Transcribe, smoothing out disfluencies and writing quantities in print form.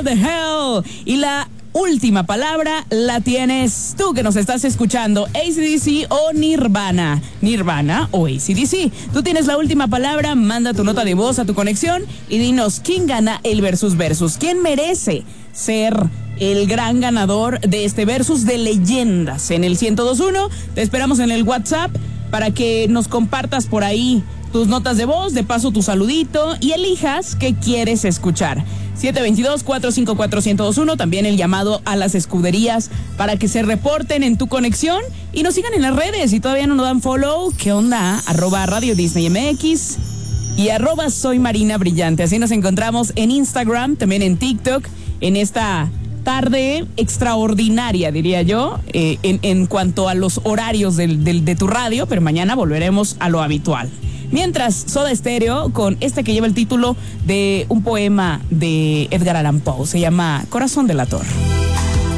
the hell. Y la última palabra la tienes tú que nos estás escuchando, AC/DC o Nirvana. Nirvana o AC/DC. Tú tienes la última palabra, manda tu nota de voz a tu conexión y dinos quién gana el versus. ¿Quién merece ser el gran ganador de este versus de leyendas? En el 102.1 te esperamos en el WhatsApp para que nos compartas por ahí tus notas de voz, de paso tu saludito y elijas qué quieres escuchar. 722-454-1021, también el llamado a las escuderías para que se reporten en tu conexión y nos sigan en las redes. Si todavía no nos dan follow, ¿qué onda? @Radio Disney MX y @Soy Marina Brillante. Así nos encontramos en Instagram, también en TikTok, en esta tarde extraordinaria, diría yo, en cuanto a los horarios de tu radio, pero mañana volveremos a lo habitual. Mientras, Soda Stereo con este que lleva el título de un poema de Edgar Allan Poe, se llama Corazón delator.